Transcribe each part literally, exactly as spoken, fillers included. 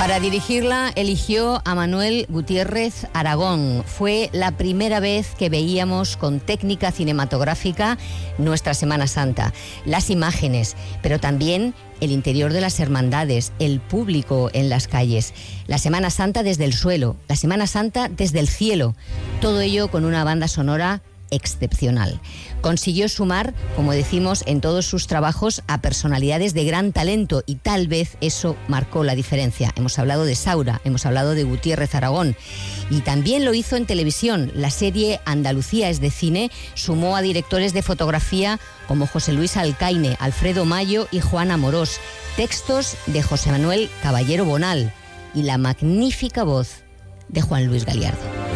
Para dirigirla eligió a Manuel Gutiérrez Aragón. Fue la primera vez que veíamos con técnica cinematográfica nuestra Semana Santa. Las imágenes, pero también el interior de las hermandades, el público en las calles. La Semana Santa desde el suelo, la Semana Santa desde el cielo. Todo ello con una banda sonora excepcional. Consiguió sumar, como decimos, en todos sus trabajos a personalidades de gran talento y tal vez eso marcó la diferencia. Hemos hablado de Saura, hemos hablado de Gutiérrez Aragón y también lo hizo en televisión. La serie Andalucía es de cine sumó a directores de fotografía como José Luis Alcaine, Alfredo Mayo y Juan Amorós, textos de José Manuel Caballero Bonal y la magnífica voz de Juan Luis Galiardo.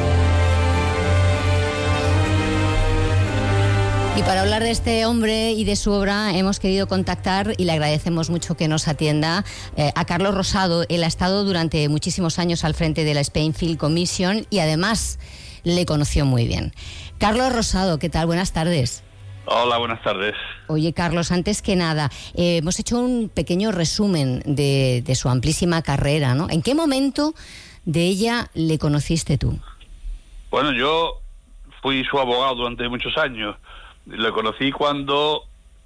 Y para hablar de este hombre y de su obra hemos querido contactar, y le agradecemos mucho que nos atienda, eh, a Carlos Rosado. Él ha estado durante muchísimos años al frente de la Spain Film Commission y además le conoció muy bien. Carlos Rosado, ¿qué tal? Buenas tardes. Hola, buenas tardes. Oye, Carlos, antes que nada, eh, hemos hecho un pequeño resumen de, de su amplísima carrera, ¿no? ¿En qué momento de ella le conociste tú? Bueno, yo fui su abogado durante muchos años. Lo conocí cuando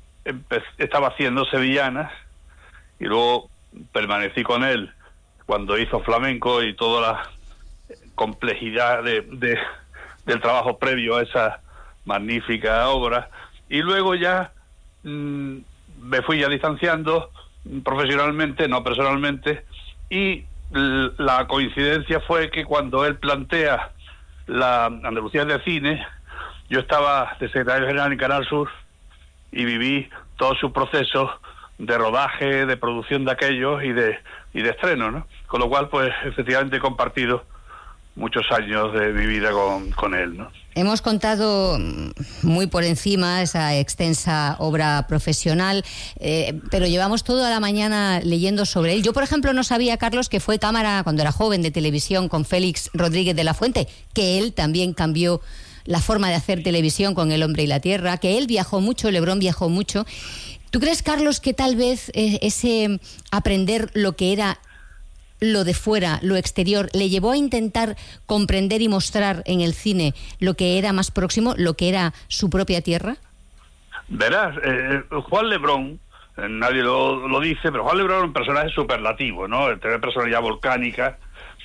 estaba haciendo Sevillanas y luego permanecí con él cuando hizo Flamenco y toda la complejidad de, de, del trabajo previo a esa magnífica obra. Y luego ya mmm, me fui ya distanciando profesionalmente, no personalmente, y la coincidencia fue que cuando él plantea la Andalucía de cine, yo estaba de secretario general en Canal Sur y viví todos sus procesos de rodaje, de producción de aquellos y de y de estreno, ¿no? Con lo cual, pues, efectivamente he compartido muchos años de mi vida con, con él, ¿no? Hemos contado muy por encima esa extensa obra profesional, eh, pero llevamos toda la mañana leyendo sobre él. Yo, por ejemplo, no sabía, Carlos, que fue cámara cuando era joven de televisión con Félix Rodríguez de la Fuente, que él también cambió la forma de hacer televisión con El hombre y la tierra, que él viajó mucho, Lebrón viajó mucho. ¿Tú crees, Carlos, que tal vez eh, ese aprender lo que era lo de fuera, lo exterior, le llevó a intentar comprender y mostrar en el cine lo que era más próximo, lo que era su propia tierra? Verás, eh, Juan Lebrón, eh, nadie lo, lo dice, pero Juan Lebrón es un personaje superlativo, ¿no? Tiene personalidad volcánica.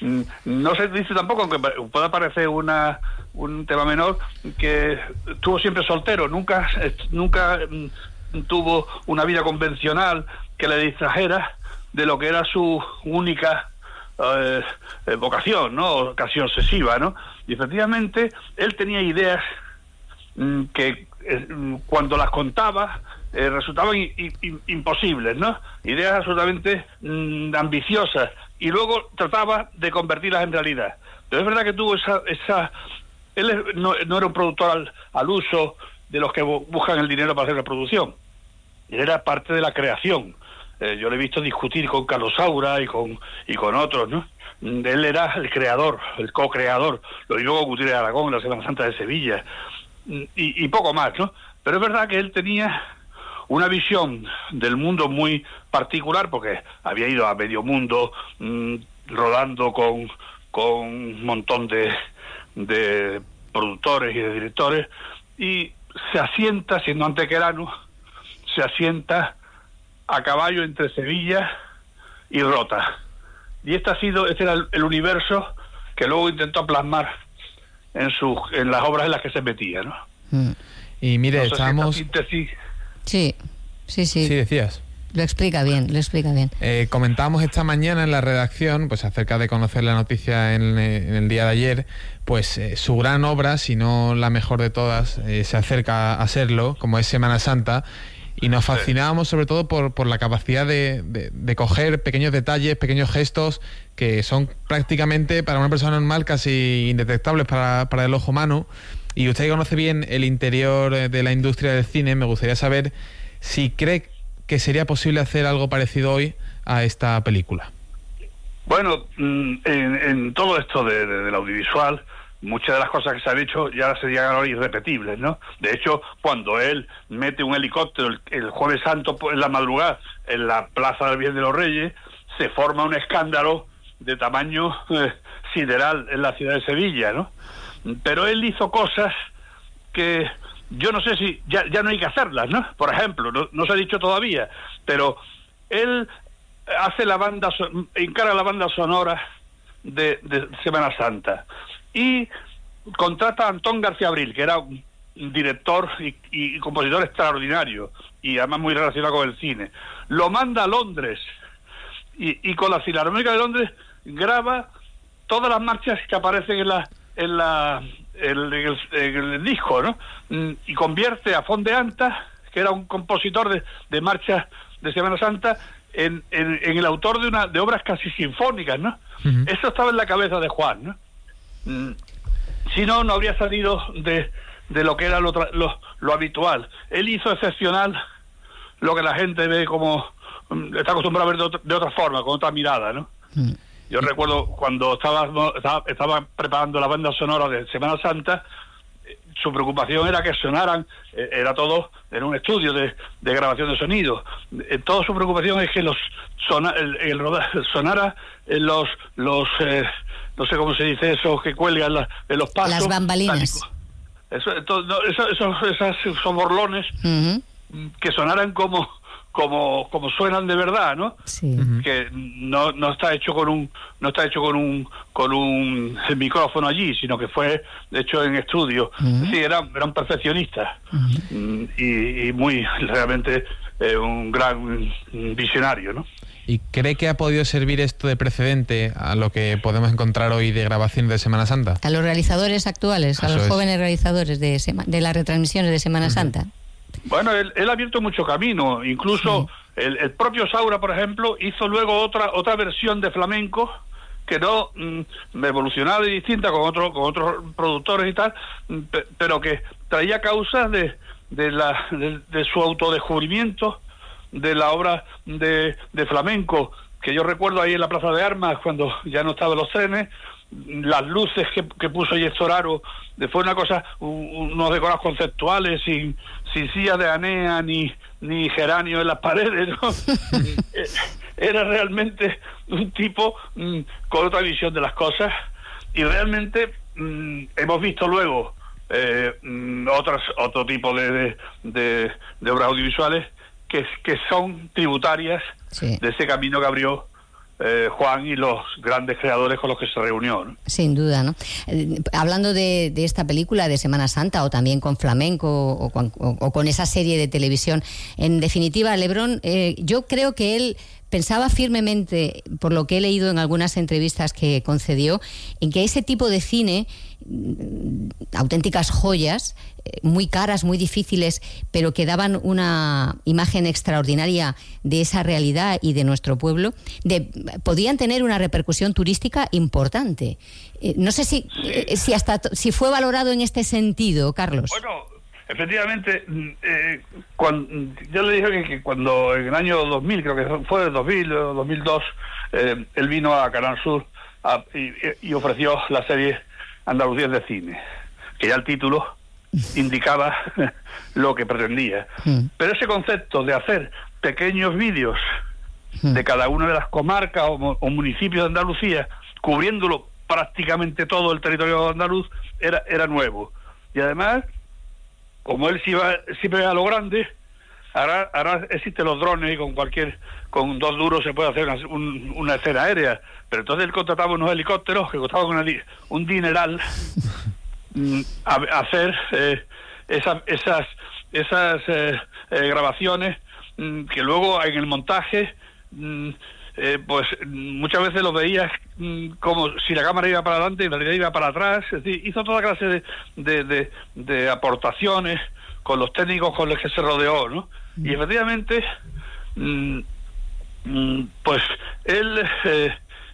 No se dice tampoco, aunque pueda parecer una un tema menor, que estuvo siempre soltero, nunca nunca tuvo una vida convencional que le distrajera de lo que era su única eh, vocación, ¿no? Casi obsesiva, ¿no? Y efectivamente él tenía ideas mm, que eh, cuando las contaba eh, resultaban in, in, imposibles, ¿no? Ideas absolutamente mm, ambiciosas, y luego trataba de convertirlas en realidad. Pero es verdad que tuvo esa... esa él no, no era un productor al, al uso de los que buscan el dinero para hacer la producción. Él era parte de la creación. Eh, yo le he visto discutir con Carlos Saura y con y con otros, ¿no? Él era el creador, el co-creador. Lo mismo con Gutiérrez Aragón en la Semana Santa de Sevilla. Y, y poco más, ¿no? Pero es verdad que él tenía una visión del mundo muy particular, porque había ido a medio mundo mmm, rodando con, con un montón de, de productores y de directores, y se asienta, siendo antequerano, se asienta a caballo entre Sevilla y Rota. Y este ha sido, este era el, el universo que luego intentó plasmar en sus en las obras en las que se metía, ¿no? Mm. Y mire, no sé estábamos... Si síntesis... Sí, sí, sí. Sí, decías. Lo explica bien, lo explica bien. Eh, comentábamos esta mañana en la redacción, pues acerca de conocer la noticia en, en el día de ayer, pues eh, su gran obra, si no la mejor de todas, eh, se acerca a serlo, como es Semana Santa, y nos fascinábamos sobre todo por, por la capacidad de, de, de coger pequeños detalles, pequeños gestos que son prácticamente para una persona normal casi indetectables para, para el ojo humano. Y usted que conoce bien el interior de la industria del cine, me gustaría saber si cree que sería posible hacer algo parecido hoy a esta película. Bueno, en, en todo esto de, de, del audiovisual, muchas de las cosas que se han hecho ya serían ahora irrepetibles, ¿no? De hecho, cuando él mete un helicóptero el, el Jueves Santo en la madrugada en la Plaza del Bien de los Reyes, se forma un escándalo de tamaño eh, sideral en la ciudad de Sevilla, ¿no? Pero él hizo cosas que yo no sé si ya, ya no hay que hacerlas, ¿no? Por ejemplo, no, no se ha dicho todavía, pero él hace la banda, encarga la banda sonora de, de Semana Santa y contrata a Antón García Abril, que era un director y, y compositor extraordinario y además muy relacionado con el cine. Lo manda a Londres y, y con la Filarmónica de Londres graba todas las marchas que aparecen en la en la en el, en el disco, ¿no? Y convierte a Fondeanta, que era un compositor de, de marchas de Semana Santa, en, en, en el autor de una de obras casi sinfónicas, ¿no? Uh-huh. Eso estaba en la cabeza de Juan, ¿no? Mm, si no, no habría salido de, de lo que era lo, lo, lo habitual. Él hizo excepcional lo que la gente ve como está acostumbrado a ver de otra, de otra forma, con otra mirada, ¿no? Uh-huh. Yo recuerdo cuando estaba, estaba estaba preparando la banda sonora de Semana Santa, su preocupación era que sonaran, eh, era todo en un estudio de, de grabación de sonido. Eh, toda su preocupación es que los sona, el, el, el sonara en los los eh, no sé cómo se dice eso, que cuelgan la, en los pasos. Las bambalinas. Eso, eso, no, eso, eso, esas, esos borlones uh-huh. que sonaran como como como suenan de verdad, ¿no? Sí. Que no no está hecho con un no está hecho con un con un micrófono allí, sino que fue hecho en estudio. Uh-huh. Sí, era era un perfeccionista uh-huh. y, y muy realmente eh, un gran visionario, ¿no? ¿Y cree que ha podido servir esto de precedente a lo que podemos encontrar hoy de grabaciones de Semana Santa? A los realizadores actuales, a Eso los es. jóvenes realizadores de sema, de las retransmisiones de Semana uh-huh. Santa. Bueno, él, él ha abierto mucho camino, incluso sí. el, el propio Saura, por ejemplo, hizo luego otra otra versión de flamenco que no mm, evolucionada y distinta con otros con otros productores y tal, pe, pero que traía causas de de la de, de su autodescubrimiento de la obra de, de flamenco, que yo recuerdo ahí en la Plaza de Armas cuando ya no estaban los trenes, las luces que, que puso Yestoraro, fue una cosa, un, unos decorados conceptuales sin, sin sillas de anea ni, ni geranio en las paredes, ¿no? Era realmente un tipo mm, con otra visión de las cosas y realmente mm, hemos visto luego eh, mm, otras otro tipo de, de, de, de obras audiovisuales que, que son tributarias sí. de ese camino que abrió Eh, Juan y los grandes creadores con los que se reunió, ¿no? Sin duda, ¿no? Eh, hablando de, de esta película de Semana Santa o también con flamenco o con, o, o con esa serie de televisión, en definitiva, Lebrón, eh, yo creo que él pensaba firmemente, por lo que he leído en algunas entrevistas que concedió, en que ese tipo de cine, auténticas joyas, muy caras, muy difíciles, pero que daban una imagen extraordinaria de esa realidad y de nuestro pueblo, de, podían tener una repercusión turística importante. Eh, no sé si, sí. eh, si hasta si fue valorado en este sentido, Carlos. Bueno, efectivamente, eh, cuando, yo le dije que, que cuando en el año dos mil, creo que fue el dos mil o dos mil dos, eh, él vino a Canal Sur a, y, y ofreció la serie Andalucía de Cine, que ya el título indicaba lo que pretendía. Mm. Pero ese concepto de hacer pequeños vídeos mm. de cada una de las comarcas o, o municipios de Andalucía, cubriéndolo prácticamente todo el territorio andaluz, era, era nuevo. Y además, como él iba siempre a lo grande, ahora, ahora existen los drones y con cualquier con dos duros se puede hacer una, un, una escena aérea, pero entonces él contrataba unos helicópteros que costaban una, un dineral mm, a, a hacer eh, esa, esas esas eh, eh, grabaciones mm, que luego en el montaje mm, eh, pues muchas veces lo veías mm, como si la cámara iba para adelante y en realidad iba para atrás. Es decir, hizo toda clase de, de, de, de aportaciones con los técnicos con los que se rodeó, ¿no? Y efectivamente mm, mm, pues él eh,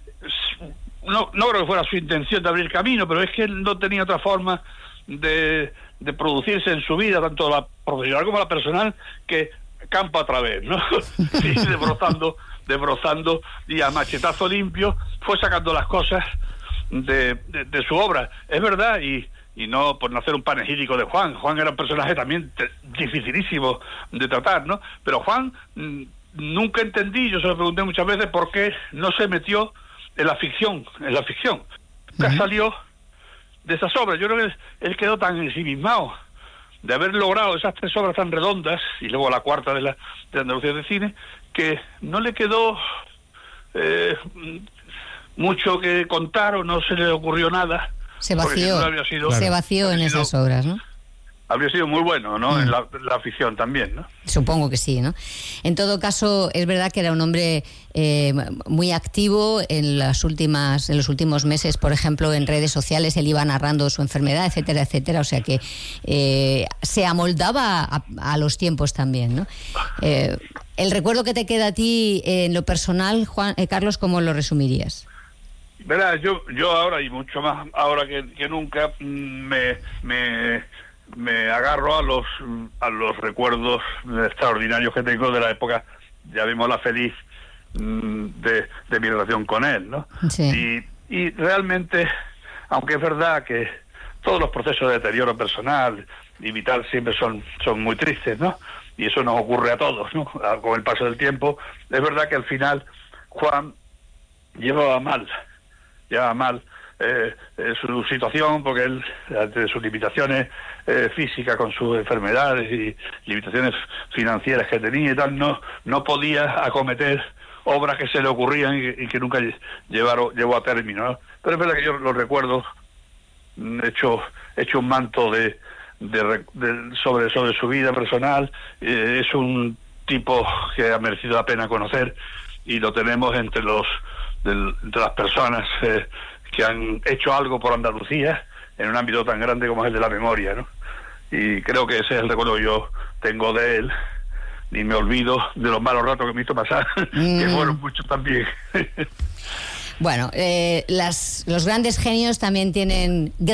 no, no creo que fuera su intención de abrir camino, pero es que él no tenía otra forma de, de producirse en su vida, tanto la profesional como la personal, que campo a través, ¿no? Sí, desbrozando, desbrozando y a machetazo limpio fue sacando las cosas de, de, de su obra. Es verdad, y, y no por no hacer un panegírico de Juan. Juan era un personaje también te, dificilísimo de tratar, ¿no? Pero Juan, m- nunca entendí, yo se lo pregunté muchas veces, por qué no se metió en la ficción, en la ficción. Uh-huh. Que salió de esas obras. Yo creo que él quedó tan ensimismado de haber logrado esas tres obras tan redondas, y luego la cuarta de la de Andalucía de Cine, que no le quedó eh, mucho que contar, o no se le ocurrió nada. Se vació, si no sido, se vació en sido, esas obras, ¿no? Habría sido muy bueno, ¿no? Mm. En la, la afición también, ¿no? Supongo que sí, ¿no? En todo caso, es verdad que era un hombre eh, muy activo en las últimas, en los últimos meses, por ejemplo, en redes sociales. Él iba narrando su enfermedad, etcétera, etcétera. O sea que eh, se amoldaba a, a los tiempos también, ¿no? Eh, el recuerdo que te queda a ti eh, en lo personal, Juan, eh, Carlos, ¿cómo lo resumirías? Verás, yo, yo ahora, y mucho más ahora que, que nunca, me, me, me agarro a los a los recuerdos extraordinarios que tengo de la época, llamémosla feliz, de, de mi relación con él, ¿no? Sí. Y, y realmente, aunque es verdad que todos los procesos de deterioro personal y vital siempre son, son muy tristes, ¿no? Y eso nos ocurre a todos, ¿no? Con el paso del tiempo, es verdad que al final Juan llevaba mal ya mal eh, eh, su situación, porque él, ante sus limitaciones eh, físicas con sus enfermedades y limitaciones financieras que tenía y tal, no no podía acometer obras que se le ocurrían y, y que nunca llevaron, llevó a término, ¿no? Pero es verdad que yo lo recuerdo hecho hecho un manto de, de, de sobre sobre su vida personal. Eh, es un tipo que ha merecido la pena conocer, y lo tenemos entre los Del, entre las personas eh, que han hecho algo por Andalucía en un ámbito tan grande como es el de la memoria, ¿no? Y creo que ese es el recuerdo que yo tengo de él, ni me olvido de los malos ratos que me hizo pasar, mm. que fueron muchos también. Bueno, eh, las, los grandes genios también tienen